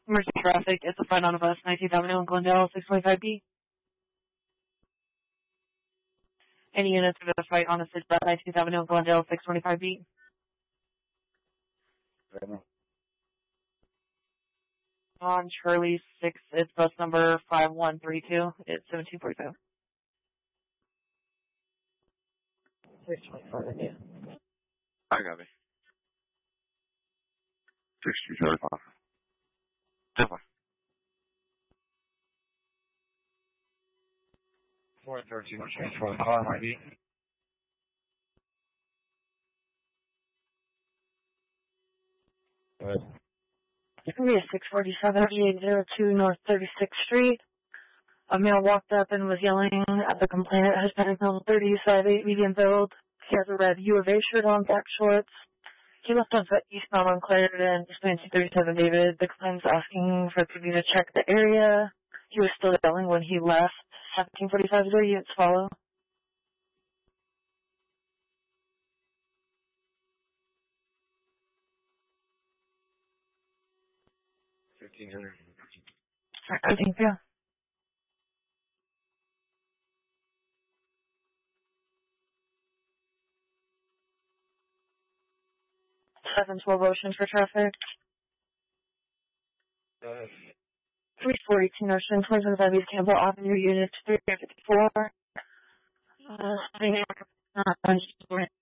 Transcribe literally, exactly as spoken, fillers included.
Emergency traffic, it's a fight on a bus, nineteenth Avenue in Glendale, six twenty-five B. Any units for the fight on a city bus, nineteenth Avenue in Glendale, six twenty-five B. On Charlie six, it's bus number five one three two, it's seventeen forty-five. six twenty-five, yeah. I got it. six two thirty-five. Definitely. four thirteen, change for the car might be. Good. It's going to be a six forty-seven, eight oh two North thirty-sixth Street. A male walked up and was yelling at the complainant, Hispanic male, thirty, five eight, medium build. He has a red U of A shirt on, black shorts. He left on foot eastbound on Clarendon, Eastbound two thirty-seven David. The complainant's asking for P D to check the area. He was still yelling when he left. seventeen forty-five is where units follow. fifteen hundred. I think, yeah. seven twelve Ocean for traffic. Uh, three forty-two Ocean, twenty twenty-five East Campbell Avenue, unit three fifty-four. Uh,